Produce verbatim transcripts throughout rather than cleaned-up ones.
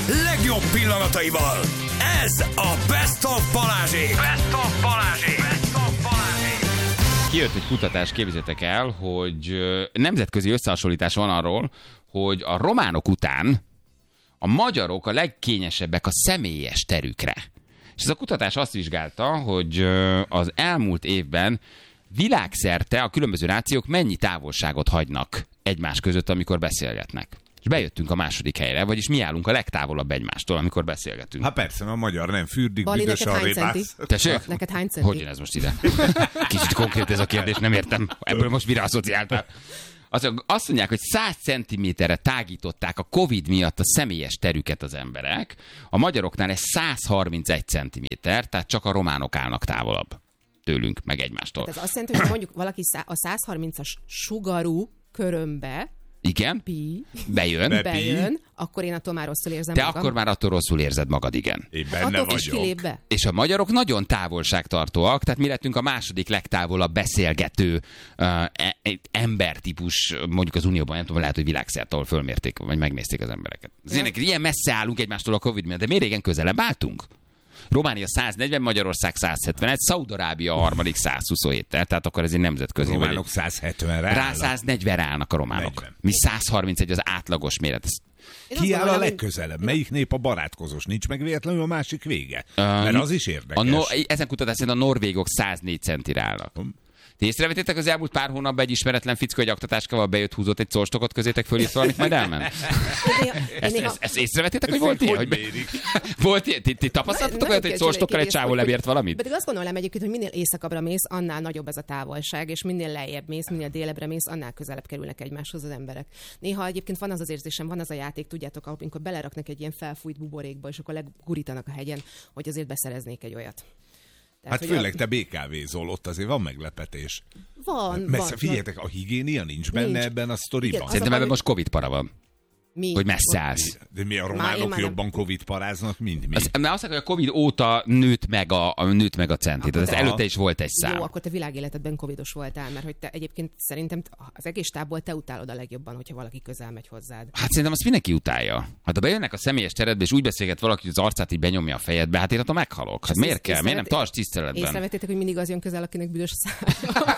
legjobb pillanataival. Ez a Best of Balázsék. Best of Balázsék. Best of Balázsék. Kijött egy kutatás, képzeljétek el, hogy nemzetközi összehasonlítás van arról, hogy a románok után a magyarok a legkényesebbek a személyes terükre. És ez a kutatás azt vizsgálta, hogy az elmúlt évben világszerte a különböző nációk mennyi távolságot hagynak egymás között, amikor beszélgetnek. És bejöttünk a második helyre, vagyis mi állunk a legtávolabb egymástól, amikor beszélgetünk. Hát persze, a magyar nem fürdik, Bali, büdös neked a hány rébász. centi? Tessék? Neked hány centi? Hogy jön ez most ide? Kicsit konkrét ez a kérdés, nem értem. Ebből most mire asszociáltál? Azok azt mondják, hogy száz centiméterre tágították a Covid miatt a személyes terüket az emberek. A magyaroknál ez száz harmincegy centiméter, tehát csak a románok állnak távolabb tőlünk, meg egymástól. Hát ez azt jelenti, hogy mondjuk valaki a száz harmincas sugarú körömbe Igen, pi, bejön. Be- bejön, akkor én attól már rosszul érzem Te magam. akkor már attól rosszul érzed magad, igen. Én benne Attól is vagyok. kilép be. És a magyarok nagyon távolságtartóak, tehát mi lettünk a második legtávolabb beszélgető uh, e- e- embertípus, mondjuk az Unióban, nem tudom, lehet, hogy világszerte, ahol fölmérték, vagy megnézték az embereket. Azért ilyen messze állunk egymástól a Covid miatt, de miért régen közelebb álltunk? Románia száz negyven, Magyarország száz hetvenegy, Szaúd-Arábia a harmadik száz huszonhét, tehát akkor ez egy nemzetközi. Románok száz hetvenre Rá állnak. száz negyvenre állnak a románok. negyven. Mi száz harmincegy az átlagos méret. Ez Én azt Ki áll a gondolom, hogy- legközelebb? Melyik nép a barátkozós? Nincs meg véletlenül a másik vége? Mert az is A érdekes. no, ezen kutatás szerint a norvégok száz négy centire állnak. Ti észrevettétek az elmúlt pár hónapban egy ismeretlen fickó egy aktatáskával bejött, húzott egy colstokot közétek fölé, valamit majd elment? Én néha- én Ezt, néha- ezt, ezt észrevettétek, hogy volt ilyen? Hogy Hogy mérik? volt ilyen? Ti, ti tapasztaltatok Nagyon olyat, hogy egy kérdés, colstokkal egy kérdés, csávó hogy- lebért valamit? Pedig azt gondolom egyébként, hogy minél északabbra mész, annál nagyobb ez a távolság, és minél lejjebb mész, minél délebbre mész, annál közelebb kerülnek egymáshoz az emberek. Néha egyébként van az az érzésem, van az a játék, tudjátok, amikor beleraknak egy ilyen felfújt buborékba, és akkor legurítanak a hegyen, hogy azért beszereznék egy olyat. Tehát, Hát hogy főleg te bé ká vézol, ott azért van meglepetés. Van, Messze, van. figyeljetek, a higiénia nincs benne Nincs. ebben a sztoriban. Igen, az Szerintem a ebben baj, most Covid para van, Mi? hogy messze állsz. De mi a Már én románok már nem- jobban Covid paráznak, mint mi? Az, mert azt mondják, hogy a Covid óta nőtt meg a, a, nőtt meg a centi. Tehát ez Aha. előtte is volt egy szám. Jó, akkor te világéletedben covidos voltál, mert hogy te egyébként szerintem az egész tábból te utálod a legjobban, hogyha valaki közel megy hozzád. Hát szerintem azt mindenki utálja. Hát ha bejönnek a személyes teredbe, és úgy beszélget valaki, hogy az arcát így benyomja a fejedbe, hát én attól meghalok. Hát Ezt miért ész- kell? Miért nem észrevet- tarts tiszteletben? Észrevettétek, hogy mindig az jön közel, akinek büdös a szája?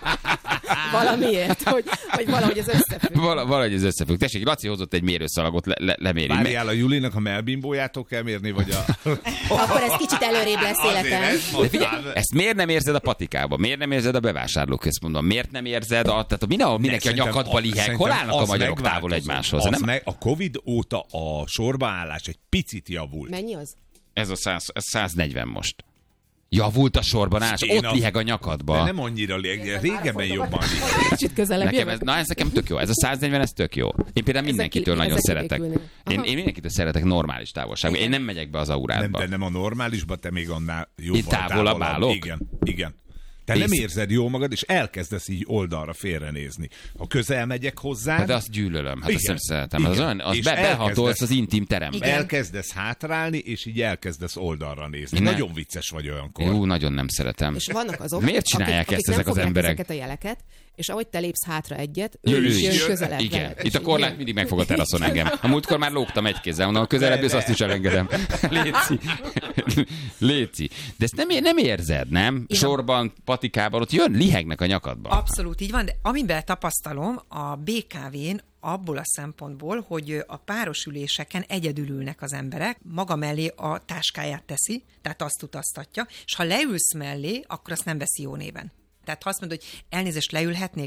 Valamiért, hogy, hogy valahogy ez összefügg. Val- valahogy ez összefügg. Tessék, Laci hozott egy mérőszalagot, le- le- leméri. Várjál, a Julinak a melbimbójától kell mérni, vagy a... Akkor ez kicsit előrébb lesz Azért életen. ezt De figyelj, mondtad. ezt miért nem érzed a patikában? Miért nem érzed a bevásárlóközpontban? Miért nem érzed a... Tehát a mindenhol mindenki a Szerintem nyakadba az- liheg. Hol szerintem állnak a az magyarok megváltozott. távol egymáshoz? Az Nem? meg, a Covid óta a sorbaállás egy picit javult. Mennyi az? Ez a száz, ez száz negyven most. Javult a sorban állás, Én ott az- liheg a De nyakadba. nem annyira lég, régebben jobban lég. Kicsit közelebb Nekem jövök. ez, na ez nekem tök jó. Ez a száz negyven, ez tök jó. Én például mindenkitől Ezek- nagyon ezek szeretek. kivékülnének. Én, Aha. én mindenkitől szeretek normális távolságban. Én nem megyek be az Nem, aurádba. de nem a normálisba, te még annál jobban Itt távolabb állok? Igen, igen. Te nem Ész- érzed jól magad, és elkezdesz így oldalra félrenézni. Ha közel megyek hozzá, Hát de azt gyűlölöm. Hát azt Igen. nem szeretem. Az, Igen. olyan, az És be, behatolsz elkezdesz- az intim terembe. Igen. elkezdesz hátrálni, és így elkezdesz oldalra nézni. Ne. Nagyon vicces vagy olyankor. Jó, nagyon nem szeretem. És vannak azok, Miért csinálják akik, ezt akik ezek nem az fogják emberek? ezeket a jeleket, és ahogy te lépsz hátra egyet, Ő ő is is jön jön. közelebb. Igen. veled. Itt a korlát mindig megfog a teraszon engem. A múltkor már lógtam egy kézzel, mondom, a közelebb jössz, azt is elengedem. Léci. Léci. De ezt nem, nem érzed, nem? Sorban, patikában, ott jön, lihegnek a nyakadban. Abszolút így van, de amiben tapasztalom a bé ká vén abból a szempontból, hogy a páros üléseken egyedül ülnek az emberek, maga mellé a táskáját teszi, tehát azt utaztatja, és ha leülsz mellé, akkor azt nem veszi jó néven. Tehát ha azt mondod, hogy elnézést, leülhetnék,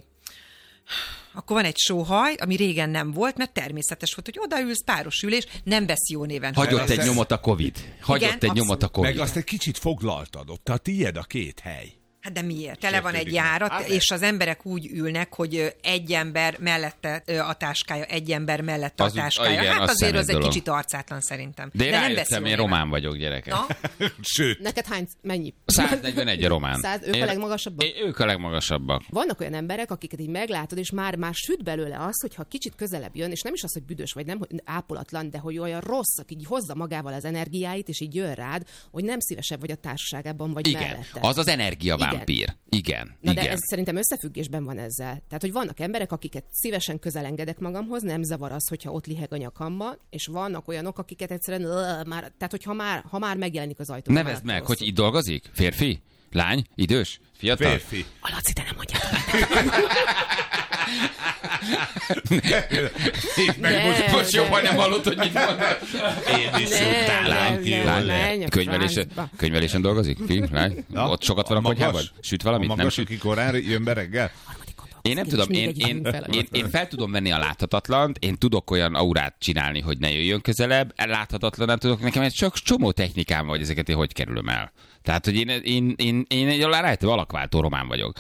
akkor van egy sóhaj, ami régen nem volt, mert természetes volt, hogy odaülsz, páros ülés, nem veszi jó néven. Hagyott Azt egy ez- nyomot a Covid. Hagyott Igen, egy abszolút. nyomot a Covid. Meg azt egy kicsit foglaltad ott, a tiéd a két hely. Hát de miért? Tele van egy Sértődik meg. járat, Hát és az emberek úgy ülnek, hogy ö, egy ember mellette ö, a táskája, egy ember mellette Az a úgy- táskája. igen, Hát az azért az szemét egy dolog. kicsit arcátlan szerintem. De én nem veszi rájöttem, jó én néven. román vagyok, gyerekek. Na, Sőt, Neked hány, mennyi? száz negyvenegy a román. Száz, ők a Én- legmagasabbak? Én- Ők a legmagasabbak. Vannak olyan emberek, akiket így meglátod, és már, már süt belőle az, hogyha kicsit közelebb jön, és nem is az, hogy büdös vagy nem, hogy ápolatlan, de hogy olyan rossz, aki így hozza magával az energiáit, és így jön rád, hogy nem szívesebb vagy a társaságában, vagy Igen, mellette. az az energiavámpír. vámpír. Igen, Na igen. de ez szerintem összefüggésben van ezzel. Tehát, hogy vannak emberek, akiket szívesen közel engedek magamhoz, nem zavar az, hogyha ott liheg a nyakamba, és vannak olyanok, akiket egyszerűen uh, már, tehát, hogy ha már, ha már megjelenik az ajtó. Nevezd meg, hogy itt dolgozik? Férfi? Lány? Idős? Fiatal? Férfi. A Laci, te nem mondjad. Meg Ne. most, Most jobban nem hallott, hogy mit mondod. én is Nem, utálám nem, ki. nem, Lány. nem. Menj a Könyvelésen, francba. könyvelésen dolgozik? Fi? Lány? Na, Ott sokat van a magas? konyhában? Süt valamit? A Nem magas, süt? aki korán jön be reggel? Én nem És tudom, még én, egy én, jövünk fel. én, én fel tudom venni a láthatatlant, én tudok olyan aurát csinálni, hogy ne jöjjön közelebb, láthatatlan nem tudok, nekem egy csak csomó technikám van, hogy ezeket én hogy kerülöm el. Tehát, hogy én, én, én, én egy rájöttő alakváltó román vagyok.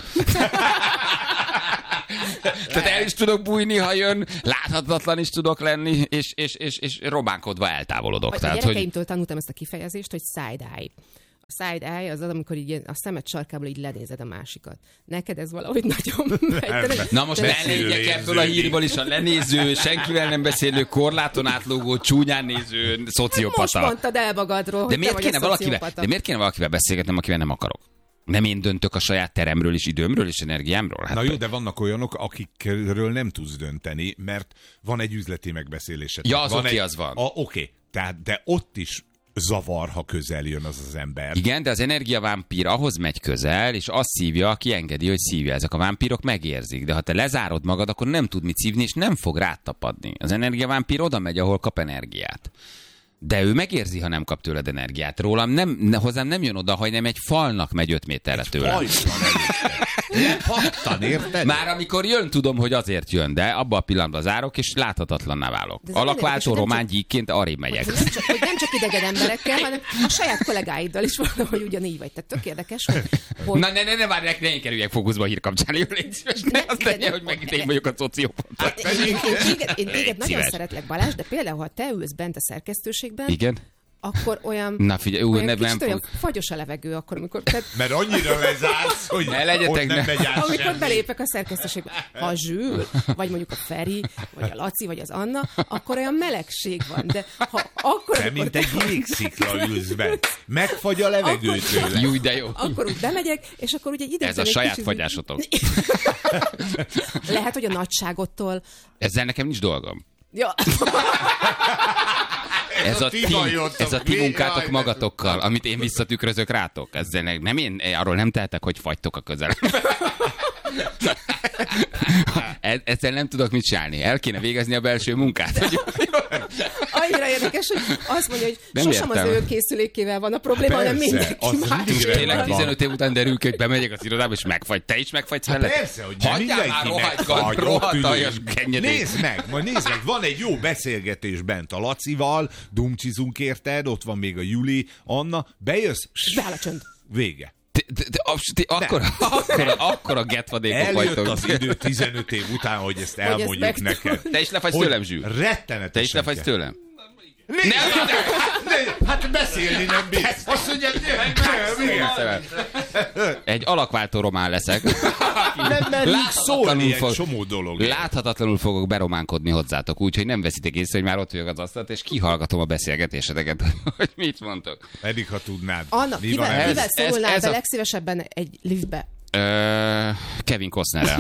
Tehát el is tudok bújni, ha jön, láthatatlan is tudok lenni, és, és, és, és románkodva eltávolodok. A Tehát, hogy... gyerekeimtől tanultam ezt a kifejezést, hogy side-eye. A side-eye az az, amikor így a szemed sarkából így lenézed a másikat. Neked ez valahogy nagyon megy. Na most ne legyek ebből a hírből is a lenéző, senkivel nem beszélő, korláton átlógó, csúnyán néző Most szociopata. mondtad el magadról, hogy De miért, te vagy kéne a valakivel, szociopata. de miért kéne valakivel beszélgetnem, akivel nem akarok? Nem én döntök a saját teremről és időmről és energiámról? Hát Na jó, de vannak olyanok, akikről nem tudsz dönteni, mert van egy üzleti megbeszélésed. Ja, az van oké, egy... az van. A, oké, tehát, de ott is zavar, ha közel jön az az ember. Igen, de az energiavámpír ahhoz megy közel, és azt szívja, aki engedi, hogy szívja. Ezek a vámpírok megérzik, de ha te lezárod magad, akkor nem tud mit szívni, és nem fog rád tapadni. Az energiavámpír oda megy, ahol kap energiát. De ő megérzi, ha nem kap tőled energiát. Rólam nem, ne, hozzám nem jön oda, hogy nem egy falnak megy öt méterre tőle. Fajtan előtte. Pattan, érted? Már amikor jön, tudom, hogy azért jön, de abban a pillanatban zárok, és láthatatlanná válok. De ez érdekes, Alakváltó hogy nem román csak- gyíkként arrébb megyek. Hogy nem, csak, hogy nem csak idegen emberekkel, hanem a saját kollégáiddal is valahogy ugyanígy vagy. Tehát tök érdekes, hogy... hogy Na ne, ne, ne, várj, ne én kerüljek fókuszba a hír kapcsán. Jó, légy szíves, ne, azt de legyen, nem- hogy megint én vagyok a szociopata. én, én, én téged, én téged Légy nagyon szíves. szeretlek, Balázs, de például, ha te ülsz bent a szerkesztőségben, Igen? akkor olyan, Na figyelj, ú, olyan ne, kicsit nem olyan fog. fagyos a levegő, akkor, amikor, tehát, Mert annyira lezársz, hogy Ne legyetek, ott nem ne. megy át amikor semmi. belépek a szerkesztőségbe. Ha a Zsül, vagy mondjuk a Feri, vagy a Laci, vagy az Anna, akkor olyan melegség van. De ha akkor, Te amikor mint egy jégszikla ülsz bent. Megfagy a levegő tőle. Júj, de jó. akkor úgy bemegyek, és akkor ugye egy idegen Ez a egy saját kicsit- fagyásotok. Lehet, hogy a nagyságottól... Ezzel nekem nincs dolgom. Ja. Ez a ti, ti vajotok, ez a ti mi? munkátok Jaj, magatokkal, amit én visszatükrözök rátok. Ezzel ne- nem én, arról nem tehetek, hogy fagytok a közel. Ez, ezzel nem tudok mit csinálni. El kéne végezni a belső munkát. Hogy... Annyira érdekes, hogy azt mondja, hogy Nem sosem értem. az ő készülékével van a probléma, hanem Persze, mindenki az más. mindig Tényleg van. tizenöt év után derül ki, hogy bemegyek az irodába, és megfagy. Te is megfagysz vele? Persze, hogy nem Hagyjál már mindenki rohadt, megfagy, rohadt ott aljas ülünk. kenyedék. Nézd meg, majd nézd meg, van egy jó beszélgetés bent a Lacival, dumcsizunk érted, ott van még a Juli, Anna, bejössz, Beáll a csönd. vége. Te, te, te, abs- te, akkor, akkor, akkor a getvadékok Eljött vagytok. az idő tizenöt év után, hogy ezt ezt elmondjuk meg- neked. Te is lefagysz Hogy tőlem, Zsül? Rettenetesen. Te is lefagysz kell. tőlem? Nézd, ne, hát beszélni nem bírsz. Azt mondja, nem, igen. Egy alakváltó román leszek. Nem merünk szólni egy fog- csomó dolog. Láthatatlanul fogok berománkodni hozzátok, úgyhogy nem veszitek észre, hogy már ott vagyok az asztalt, és kihallgatom a beszélgetéseteket, hogy mit mondtok. Pedig, ha tudnád. Anna, Mi kivel, van kivel ez- szólnál ez be a- legszívesebben egy liftbe? Ö, Kevin Costnerrel.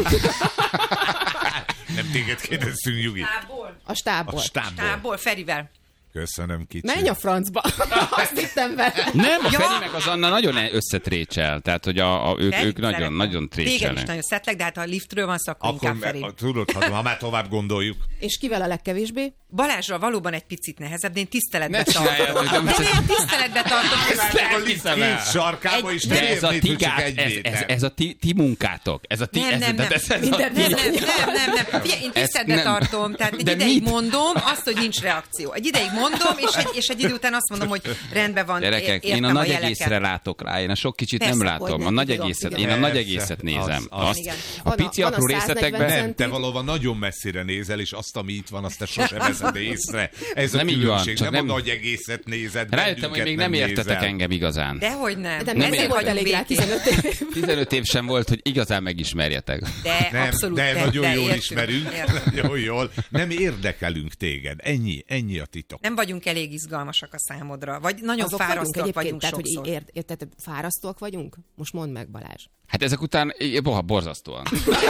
Nem téged kérdeztünk, Nyugi. Tából. A stábból. A stábból. Tából, Ferivel. Köszönöm, kicsi. Menj a francba! Azt hittem vele. Nem, a Ja. Feri meg az Anna nagyon összetrécsel, tehát hogy a, a, ők, Ferit ők nagyon, szeretem. nagyon Téged is trécselnek. nagyon szeretlek, de hát ha a liftről van szó, akkor Akkor inkább Feri. me- tudod, ha, ha már tovább gondoljuk. És kivel a legkevésbé? Balázsra valóban egy picit nehezebb, de én tiszteletbe Ne csináljad, tartom. hogy nem- De én tiszteletbe tartom. Nem hiszem el. Két sarkába is De ez a nem ti, érnéd, hogy csak gát, egy ez, ez, méter. ez a ti, ti munkátok. Ez a ti, Nem, ez, nem, de nem. Ez, ez Minden- a, Nem, nem, nem, nem, nem. Figyelj, én Ez tiszteletbe nem. tartom, tehát egy De ideig mit? mondom azt, hogy nincs reakció. Egy ideig mondom, és egy, és egy idő után azt mondom, hogy rendben van, Gyerekek, értem én a a nagy jeleket. egészre látok rá, én a sok kicsit Persze, nem hogy látom. nem, A nagy tudom, egészet, igen. én a nagy Persze, egészet nézem. az- az- Azt, Igen. a Van a- pici van a apró száznegyven részletekben Nem, centi. te valóban nagyon messzire nézel, és azt, ami itt van, azt te sose veszed észre. Ez a Nem így van, különbség, csak nem, nem- a nagy egészet nézed, rájöttem, hogy még nem bennünket értetek nézel. engem igazán. Dehogy nem. De Nem nem Ezért volt vagyunk elég rá békés. tizenöt év. tizenöt év sem volt, hogy igazán megismerjetek. De Nem, abszolút. de nagyon de jól értünk, ismerünk, értünk. nagyon jól. Nem érdekelünk téged. Ennyi, ennyi a titok. Nem vagyunk elég izgalmasak a számodra, vagy nagyon Azok fárasztóak vagyunk tehát, sokszor. hogy ért, érted, fárasztóak vagyunk? Most mondd meg, Balázs. Hát ezek után, boha, borzasztóan.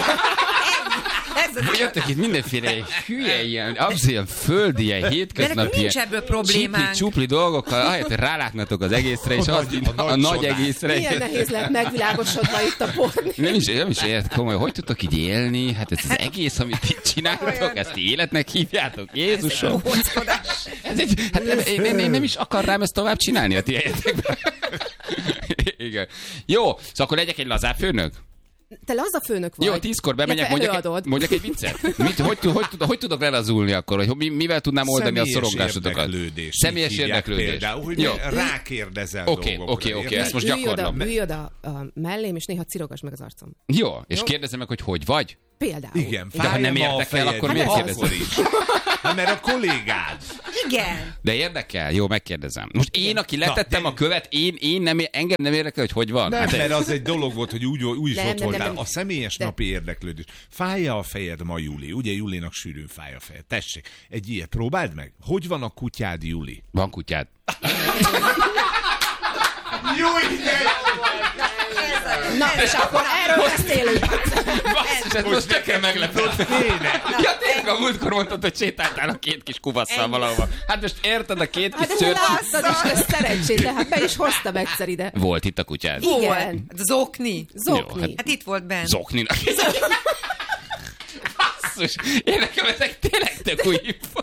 Ez az Jöttek itt mindenféle hülye, ilyen, abszolút ilyen földi, ilyen hétköznapi, nincs ebből problémánk. csupli dolgokkal, ahelyett, hogy rálátnatok az egészre, és A azt nagy- így, a a, nagy nagy csodák. egészre. Milyen nehéz lett megvilágosodva itt a porni. Nem is, nem is ért komoly, hogy tudtok így élni? Hát ez az egész, amit itt csináltok, ezt életnek hívjátok, Jézusom. Ez egy, hát nem, én, én, én nem is akarnám ezt tovább csinálni a ti helyetekben. Igen. Jó, szóval akkor legyek egy lazább főnök? Te laza főnök vagy. Jó, tízkor bemegyek, illetve mondjak egy, előadod. mondjak egy viccet. Mit, hogy, hogy, hogy, hogy tudok lelazulni akkor? Hogy mi- mivel tudnám oldani a Személyes szorongásotokat? érdeklődés. Személyes Így hívják érdeklődés. Például, hogy Jó. rákérdezel Oké, dolgokra. oké, oké, érted? ezt most Ülj oda, gyakorlom. ülj oda a mellém, és néha cirogass meg az arcom. Jó, és Jó. kérdezem meg, hogy hogy vagy? Például. Igen, De ha nem fáj-e ma a érdekel, fejed? akkor Hát miért akkor kérdezed? is. Hát mert a kollégád. Igen. De érdekel? Jó, megkérdezem. Most én, aki letettem Na, a követ, én, én nem, engem nem érdekel, hogy hogy van. Nem, Hát, mert az egy dolog volt, hogy úgy, úgy is Nem, ott nem, voltál. nem, nem. A személyes De- napi érdeklődés. Fáj-e a fejed ma, Juli? Ugye Julinak sűrűn fáj a fejed. Tessék, egy ilyet próbáld meg. Hogy van a kutyád, Juli? van kutyád. Jó, ide! Na, és akkor erről beszélünk. Basszus, ez most nekem meglepett. Ja, tényleg a múltkor mondtad, hogy sétáltál a két kis kuvasszal valahova. Hát most érted, a két kis Hát de te szőrt... láttad is, ez szerencsét, de hát be is hoztam egyszer ide. Volt itt a kutyád. Igen. Zokni. Zokni. Jó, Hát itt volt benn. Zokninak. Basszus, én nekem ezek tényleg tök új info.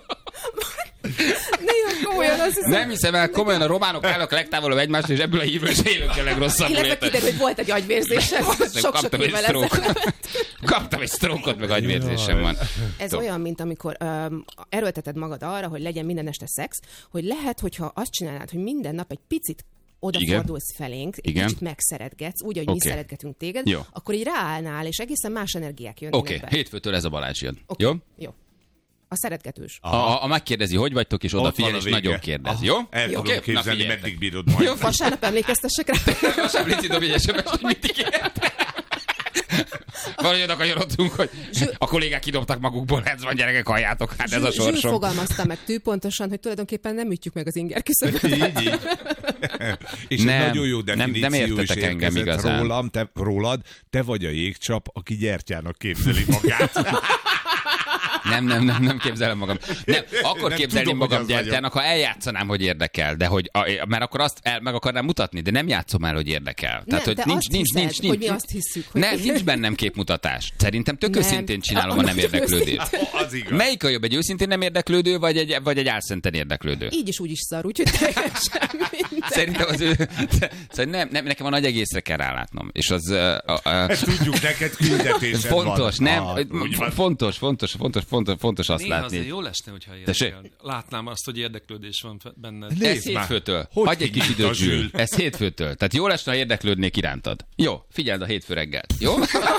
Néha komolyan azt hiszem. Nem hiszem el, komolyan a románok állnak legtávolabb egymást, és ebből a hírból is élünk a legrosszabbul. Illetve érted? kiderül, hogy volt egy agyvérzésem. Sok-sok Kaptam egy évvel stroke. ezelőtt. Kaptam egy sztrókot, meg agyvérzésem van. Ez Tudom. olyan, mint amikor öm, erőlteted magad arra, hogy legyen minden este szex, hogy lehet, hogyha azt csinálnád, hogy minden nap egy picit odafordulsz felénk, egy Igen. kicsit megszeretgetsz, úgy, ahogy Oké. mi szeretgetünk téged, Jó. akkor így ráállnál, és egészen más energiák jönnek Oké, be. okay. hétfőtől ez a Balázs jön. Oké. Jó? Jó. A szeretgetős. A, a, a megkérdezi, hogy vagytok, és Ott odafigyel, van a és vége. nagyon kérdez. Aha. Jó? El Jó. tudom Oké? Na, képzelni, figyeljetek. meddig bírod majd. Jó, vasárnap emlékeztessek rá. Most Lici dobj egy es em es-t, hogy mit ígért. Valahogy oda kanyarodtunk, hogy a kollégák kidobtak magukból, ez van, gyerekek, halljátok, hát ez a Zsül- Zsül sorsom. fogalmazta meg tűpontosan, hogy tulajdonképpen nem ütjük meg az inger küszöböt. Így, így. És Nem, egy nagyon jó nem- definíció nem is értetek engem érkezett igazán. rólam, te, rólad, te vagy a jégcsap, aki gyertyának képzeli magát. Nem, nem, nem, nem képzelem magam. Nem, akkor Nem képzelném tudom, hogy magam az gyertyának, ha eljátszanám, hogy érdekel, de hogy, a, mert akkor azt el, meg akarnám mutatni, de nem játszom el, hogy érdekel. Tehát, hogy te nincs, azt nincs, hiszed, nincs, nincs, hogy mi azt hisszük, hogy- Nem, nincs bennem képmutatás. Szerintem tök Nem. őszintén csinálom a nem Annak érdeklődést. Az igaz. Melyik a jobb, egy őszintén nem érdeklődő, vagy egy, vagy egy álszenten érdeklődő? Így is úgy is szar, úgyhogy teljesen minden. Szerintem az ő... Szóval nem, nem, nekem a nagy egészre kell rálátnom. És az... Uh, uh, Ezt tudjuk, neked küldetésed fontos, van. nem? Ah, úgy van. Fontos, fontos, fontos, fontos, fontos azt Néha látni. azért jól esne, hogyha Tessék? érdekel. Látnám azt, hogy érdeklődés van fe- benned. Nézd Ez már. hétfőtől. Hogy Adj egy kis hívjuk időt, a Zsül. Zsül? Ez hétfőtől. Tehát jó lesne, ha érdeklődnék irántad. Jó, figyeld a hétfő reggelt. Jó?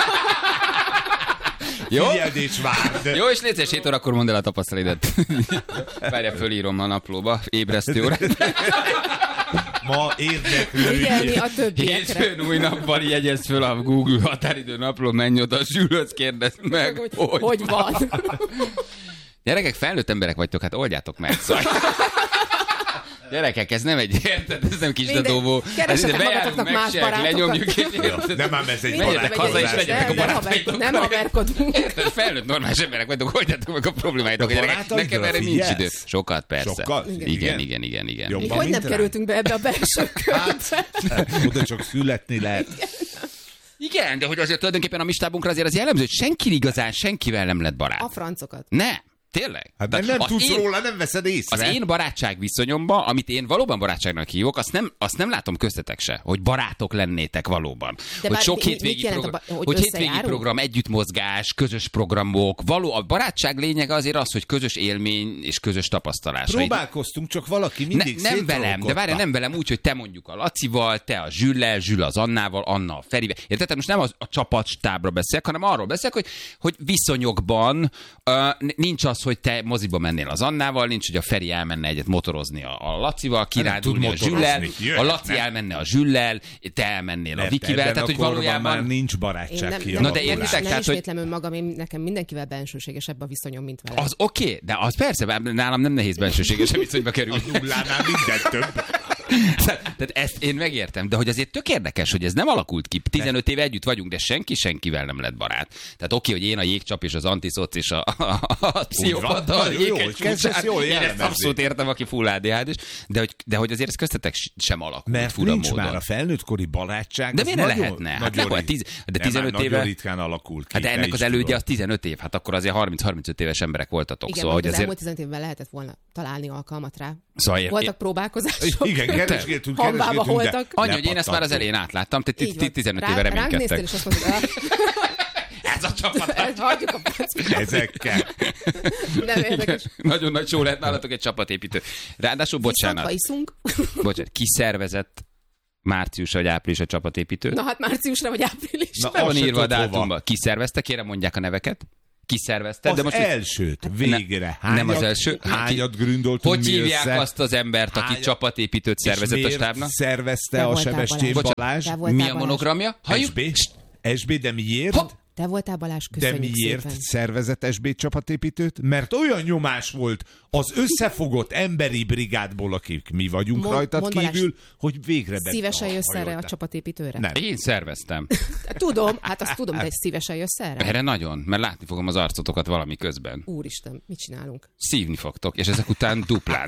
Jó? Figyeld és várd. Jó, és légy hét órakor mondd el a tapasztalatodat. Várjál, fölírom a naplóba. Ébresztő órát. Ma érdeklődj. Figyelni a többiekre. Hétfőn új nappal jegyezd föl a Google határidő napló, menj oda, Zsülhöz kérdezd meg, Hogy, hogy, hogy van. Gyerekek, felnőtt emberek vagytok, hát oldjátok meg. Szóval... Gyerekek, ez nem egy, érted? Ez nem kis Minden- dadóvó. keresetek bejárunk, magatoknak más megseljük, barátokat. lenyomjuk, és érted? Nem ám ez egy Menjetek haza, és barátkozás. legyetek a Nem, nem barátaitok. haver- nem haverkodunk. Érted? Felnőtt normális emberek vagytok, oldjátok meg a problémáitokat. De Gyerekek, barátaidra nekem erre nincs figyelsz? idő. Sokat, persze. Sokat? Igen, Igen. igen, igen, igen. Jobban, Még hogy nem mint ránk. kerültünk be ebbe a belső körbe. Hát, oda csak születni lehet. Igen, de hogy azért tulajdonképpen a mi stábunkra azért az jellemző, hogy senki igazán senkivel nem lett barát. A francokat. Ne, tényleg. Hát mert nem Az tudsz én- róla, nem veszed észre. Az én barátság viszonyomban, amit én valóban barátságnak hívok, azt nem, azt nem látom köztetek se, hogy barátok lennétek valóban. hogy bár sok mi- mit hétvégi, jelent a program, ba- hogy hogy hétvégi összejárunk? program, együttmozgás, közös programok, való, a barátság lényege azért az, hogy közös élmény és közös tapasztalás. Próbálkoztunk, csak valaki Ne, mindig nem velem, de széttrollkodta. várj, nem velem úgy, hogy te mondjuk a Lacival, te a Zsüllel, Zsül az Annával, Anna a Ferivel. Érted? Tehát most nem az, a csapatstábra beszélek, hanem arról beszélek, hogy, hogy viszonyokban uh, nincs az, hogy te moziba mennél az Annával, nincs, hogy a Feri elmenne egyet motorozni a, a Lacival, tud kirándulni a motorozni. Zsüllel, Jöhet, a Laci nem? elmenne a Zsüllel, te elmennél a Mert Vikivel, ebben tehát a hogy korban valójában... már nincs Én barátság nem, kialakulás. Na de értitek, nem tehát, hogy- ismétlem önmagam, én nekem mindenkivel bensőségesebb a viszonyom, mint vele. Az oké, okay, de az persze, nálam nem nehéz bensőségesen viszonyba kerülni. A nullánál minden több. Tehát ezt én megértem, de hogy azért tök érdekes, hogy ez nem alakult ki. tizenöt éve együtt vagyunk, de senki senkivel nem lett barát. Tehát oké, hogy én a jégcsap és az antiszoc és a, a, a pszichopata a Nagyon jó, jéghegy kezdesz csúcsán. jól Én ezt jellemezni. abszolút értem, aki full á dé há dés, de hogy, de hogy azért ez köztetek sem alakult Mert fura nincs módon. már a felnőttkori barátság. De az miért ne nagyon- lehetne? Hát nagyon legalább rit- tíz- de Nem, tizenöt már éve- Nagyon ritkán alakul ki. Hát de te ennek is az elődje tudod. az tizenöt év, hát akkor azért harminc-harmincöt éves emberek voltatok. Igen, szóval, hogy hogy az azért... elmúlt tizenöt évben lehetett volna találni alkalmat rá. Szóval ér- Voltak próbálkozások. Igen, keresgéltünk, Hambába keresgéltünk, de voltak. Annyi, hogy én ezt már az lepattantunk. elején átláttam, te Így van. tizenöt Rá- éve Ránk néztél, reménykedtek. és azt mondtad, "Ah, Ez a csapat. hagyjuk a percet." Ezekkel. Nem érdekes. Nagyon nagy show lehet nálatok egy csapatépítő. Ráadásul, Viszont, ha bocsánat, iszunk, bocsánat, ki szervezett március vagy április a csapatépítőt? na hát márciusra vagy áprilisra. Na, Le van azt se írva a tudod, dátumba. hova. Ki szervezte? Kérem mondják a neveket. Ki szervezte? Az de most elsőt, végre. Hányat, nem az első. Hányat gründoltunk Hogy mi hívják össze? azt az embert, aki Hányat- csapatépítőt szervezett És a miért stábnak? szervezte Te a voltál, Sebestyén Balázs. Balázs? Te voltál, Milyen Balázs. monogramja? Halljuk? es bé? es bé, de miért? Hopp! Te voltál, Balázs, De köszönjük miért szépen. szervezett es bé csapatépítőt? Mert olyan nyomás volt az összefogott emberi brigádból, akik mi vagyunk Mond- rajtad mondd, Balázs, kívül, hogy végre be... Szívesen jössz erre a hajoltál. csapatépítőre? Nem. Én szerveztem. Tudom, hát azt tudom, de szívesen jössz erre? Erre nagyon, mert látni fogom az arcotokat valami közben. Úristen, mit csinálunk? Szívni fogtok, és ezek után duplán.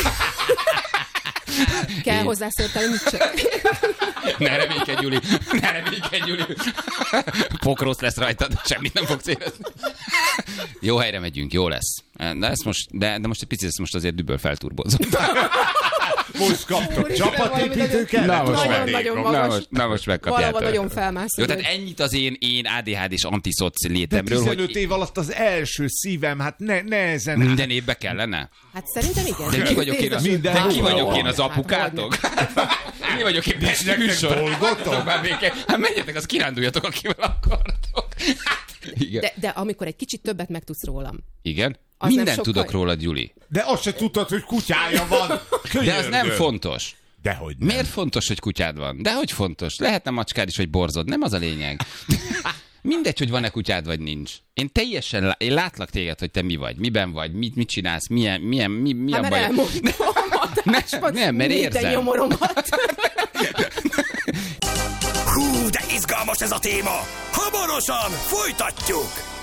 Kell Én- hozzá szörteni, mit csinál? Ne reménykedj, Gyuri! Ne reménykedj, Gyuri! Pokrosz lesz rajtad, semmit nem fogsz érezni. Jó helyre megyünk, jó lesz. De, ezt most, de, de most egy picit ezt most azért düböl felturbozom. Most kaptok Úristen, csapatépítőket? Na, most Nagyon, meg. nagyon Na magas. most, na most megkapjátok. Valahol nagyon felmászol. Jó, tehát ennyit az én, én á dé há dés antiszoc De létemről, tizenöt hogy év alatt az első szívem, hát ne, nehezen... minden évbe kellene. Hát szerintem igen. De ki vagyok én, az, Minden de ki hónapban. vagyok én az apukátok? Mi vagyok én Pesti nektek műsor? dolgotok? Már béke. Hát menjetek, az kiránduljatok, akivel akartok. Hát, igen. De, de amikor egy kicsit többet megtudsz rólam. Igen? Az Mindent nem sokkal- tudok róla, Gyuri. De azt se tudtad, hogy kutyája van. De az nem Könyörgöm. fontos. Dehogy nem. Miért fontos, hogy kutyád van? De hogy fontos? Lehetne macskád is, vagy borzod. Nem az a lényeg. Mindegy, hogy van-e kutyád, vagy nincs. Én teljesen, lá- én látlak téged, hogy te mi vagy, miben vagy, mit, mit csinálsz, milyen, milyen, mi, mi Hát a mert baj. elmondtam Ne, adásban nem, mert minden érzem. nyomoromat. Hú, de izgalmas ez a téma! Hamarosan folytatjuk!